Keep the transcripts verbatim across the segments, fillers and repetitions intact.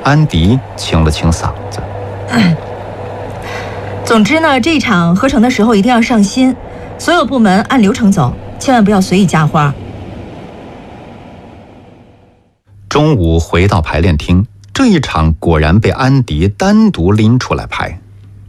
安迪清了清嗓子。 嗯，总之呢，这场合成的时候一定要上心，所有部门按流程走，千万不要随意加花。 中午回到排练厅，这一场果然被安迪单独拎出来排。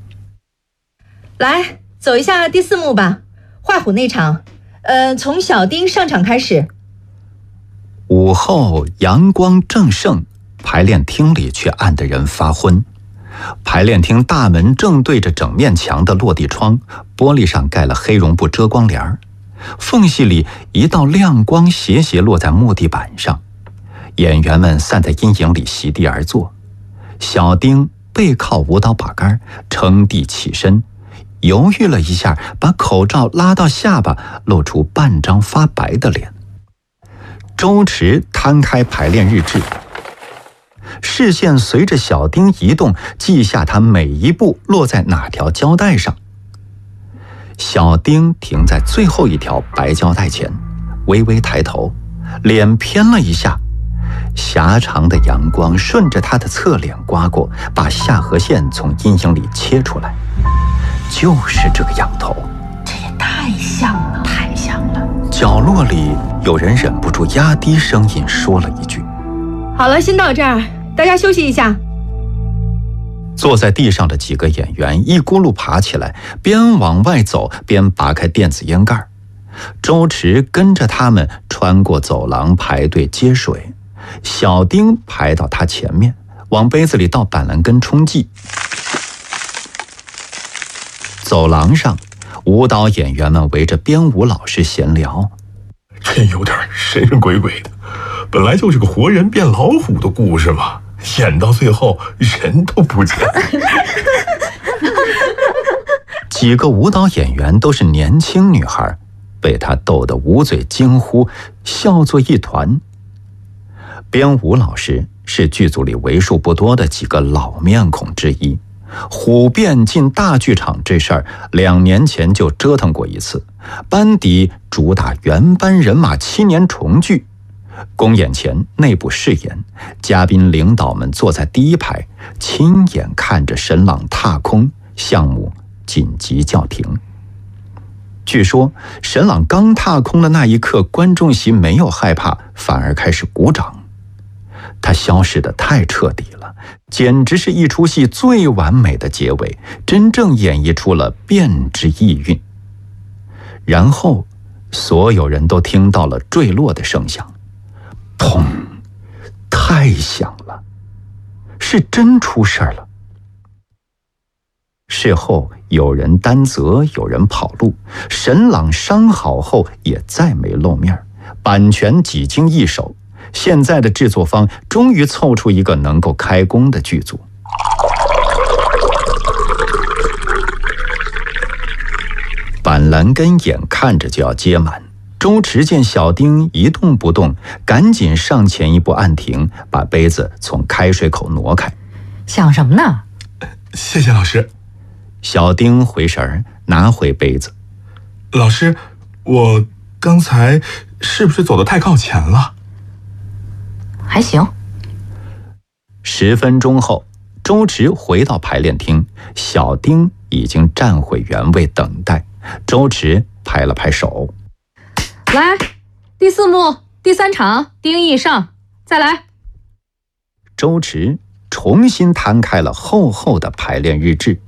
来，走一下第四幕吧，画虎那场，呃，从小丁上场开始。 午后阳光正盛，排练厅里却暗得人发昏。排练厅大门正对着整面墙的落地窗，玻璃上盖了黑绒布遮光帘，缝隙里一道亮光斜斜落在木地板上，演员们散在阴影里席地而坐。小丁背靠舞蹈把杆，撑地起身，犹豫了一下，把口罩拉到下巴，露出半张发白的脸。周驰摊开排练日志，视线随着小丁移动，记下他每一步落在哪条胶带上。小丁停在最后一条白胶带前，微微抬头，脸偏了一下，狭长的阳光顺着他的侧脸刮过，把下颌线从阴影里切出来。就是这个仰头， 这也太像了，太像了。 角落里有人忍不住压低声音说了一句： 好了，先到这儿，大家休息一下。 坐在地上的几个演员一咕噜爬起来，边往外走边拔开电子烟盖。周驰跟着他们穿过走廊排队接水，小丁排到他前面，往杯子里倒板蓝根冲剂。走廊上，舞蹈演员们围着编舞老师闲聊。 真有点神神鬼鬼的，本来就是个活人变老虎的故事嘛，演到最后人都不见了。 几个舞蹈演员都是年轻女孩，被他逗得捂嘴惊呼，笑作一团。编舞老师是剧组里为数不多的几个老面孔之一，虎变进大剧场这事儿两年前就折腾过一次，班底主打原班人马七年重聚。公演前内部试演，嘉宾领导们坐在第一排，亲眼看着沈朗踏空，项目紧急叫停。据说沈朗刚踏空的那一刻，观众席没有害怕，反而开始鼓掌。他消失得太彻底了，简直是一出戏最完美的结尾，真正演绎出了变之意蕴。然后所有人都听到了坠落的声响，砰，太响了，是真出事儿了。事后有人担责，有人跑路，沈朗伤好后也再没露面，版权几经易手，现在的制作方终于凑出一个能够开工的剧组。板蓝根眼看着就要接满，周驰见小丁一动不动，赶紧上前一步按停，把杯子从开水口挪开。 想什么呢？ 谢谢老师。 小丁回神儿，拿回杯子。 老师，我刚才是不是走得太靠前了？ 还行。 十分钟后，周驰回到排练厅，小丁已经站回原位等待。周驰拍了拍手， 来，第四幕第三场，丁义上，再来。 周驰重新摊开了厚厚的排练日志。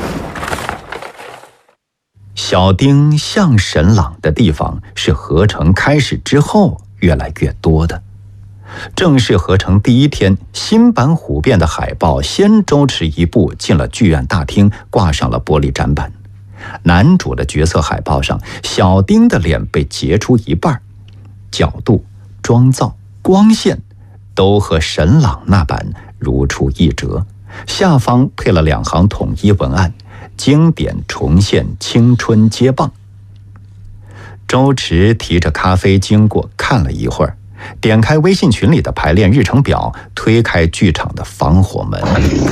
小丁像沈朗的地方是合成开始之后越来越多的。正式合成第一天，新版虎变的海报先周驰一步进了剧院大厅，挂上了玻璃展板。男主的角色海报上，小丁的脸被截出一半，角度、妆造、光线都和沈朗那版如出一辙，下方配了两行统一文案，经典重现青春接棒。周驰提着咖啡经过，看了一会儿，点开微信群里的排练日程表，推开剧场的防火门。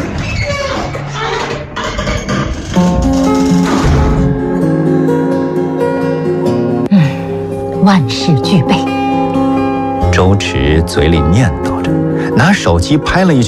嗯，万事俱备。 周驰嘴里念叨着，拿手机拍了一